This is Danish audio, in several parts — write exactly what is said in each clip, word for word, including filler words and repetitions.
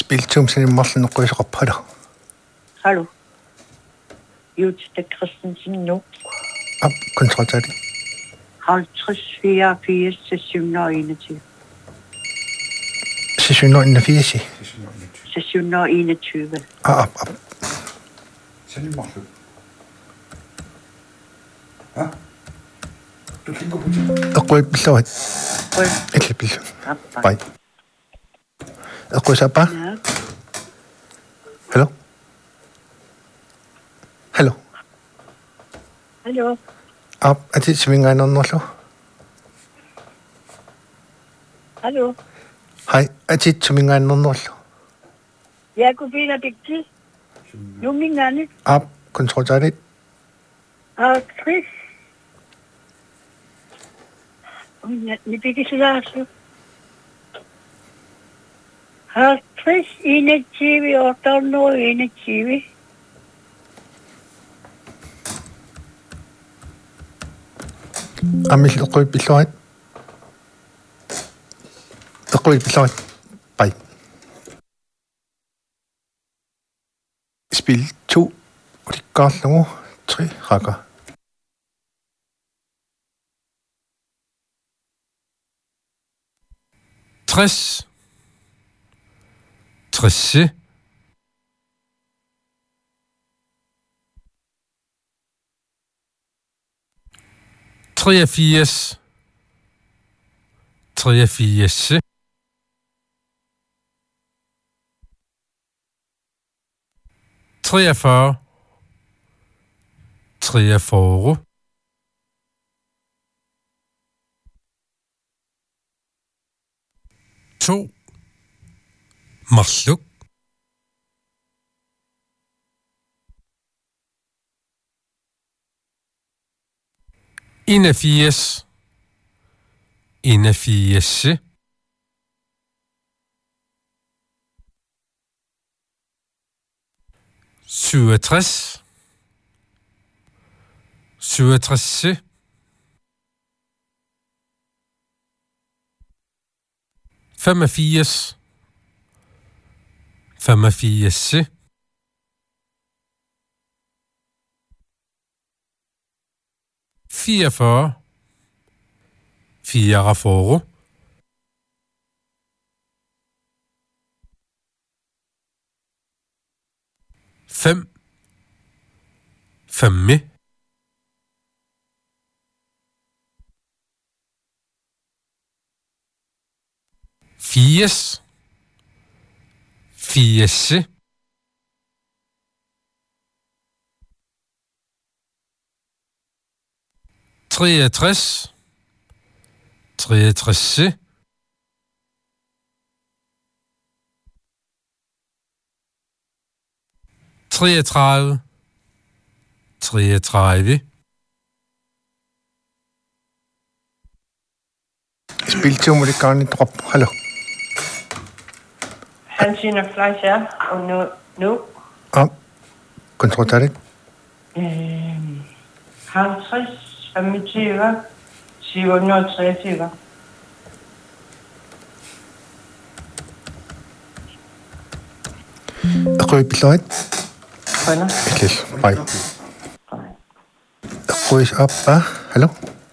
Spiltum sin marleneqquisoqarpala. Hallo. Jutta Christensen nu. Op, kontratali. halvtreds fireogfirs til syv hundrede enogtyve. syv hundrede enogfirs. Til syv hundrede enogtyve. Ah, op, op. Send en marløb. Ja? Du tænker på det. Eqqui pilluat. Rød. Ikke pillu. Appa. Bai. Eqqui sappa. Ja. Hallo? Hallo? Hallo. Op, er det svingainarnerlu? Hallo. Hej, er det svingainarnerlu? Jeg kunne finde Bigti. Nu min anden. Op, kontratali. Og Chris. Ni bygger sig der så. halvtreds enogtyve otte hundrede enogtyve. Amil eqqui pilluat. Eqqui pilluat. Bai. Spil to. Rikkaarlugu tre rakker. tres. Tresse. treogfirs. treogfirs. treogfyrre. treogfyrre. to. Marluk. enogfirs. enogfirs. syvogtres. syvogtres. femogfirs. femogfirs. fireogfyrre. fireogfyrre. fem. femme. firs. firs. treogtres. treogtres. treogtredive. treogtredive. Spil to Rikkaarni drop. Hallo? Han siger flash her, og nu, nu. Op, kontratali. Øh, halvtreds femogtyve syv hundrede treogtyve. Eqqui pilluat. Kønner. Ikke. Bai. Eqqui sappa. Hallo?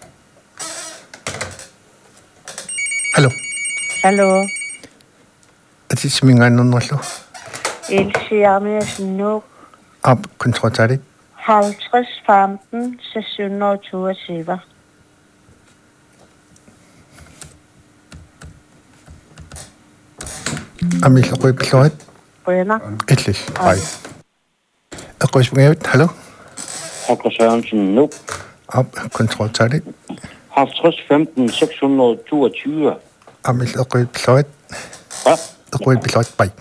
Hallo? Hallo. Er det svingainarnerlu? Else Jermesen nu. Op, kontratali. halvtreds femten til syv hundrede toogtyve. Amil eqqui pilluat. Kønner. Ikke. Bai. Eqqui svingainarnerlu. Hallo? Holger Sørensen nu. Op, kontratali. halvtreds femten seks hundrede toogtyve. Amil eqqui pilluat. Hvad? Eqqui pilluat. Bai.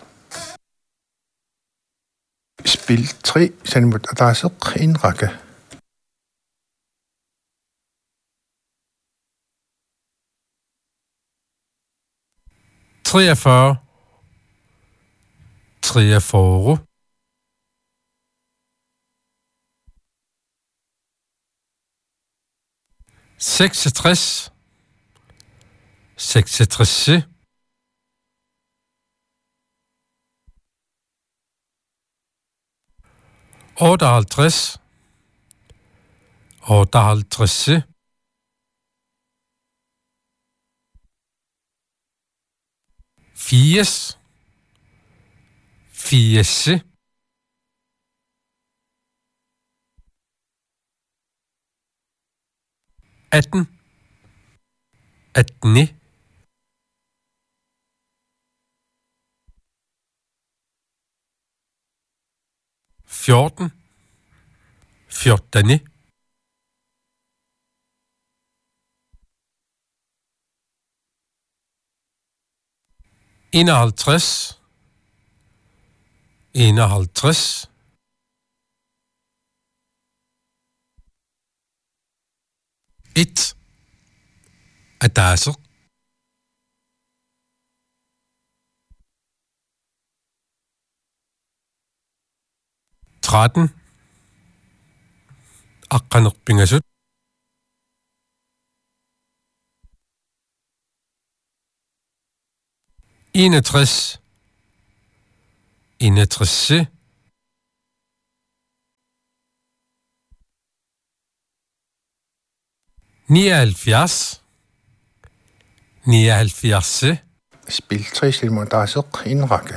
Spil tre. Sanimut adasuk en rakke. treogfyrre. treogfyrre. seksogtres. seksogtres. otteoghalvtreds, otteoghalvtreds, firs, firs, atten, attende, fjorten, fjortende, enoghalvtreds, enoghalvtreds, et, adasser, tretten, aqqanerpingasut, enogtres, enogtresse, nioghalvfjerds, nioghalvfjerds, Spil tre silmodasser i en række.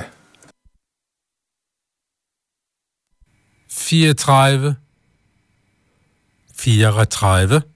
fireogtredive, fireogtredive,